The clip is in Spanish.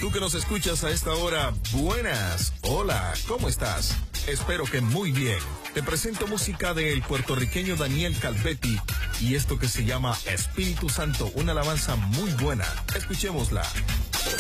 Tú que nos escuchas a esta hora, buenas. Hola, ¿cómo estás? Espero que muy bien. Te presento música del puertorriqueño Daniel Calvetti y esto que se llama Espíritu Santo, una alabanza muy buena. Escuchémosla.